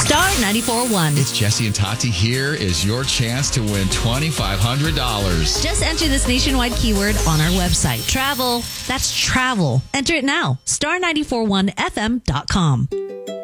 Star 94.1. It's Jesse and Tati. Here is your chance to win $2,500. Just enter this nationwide keyword on our website. Travel. That's travel. Enter it now. Star941fm.com.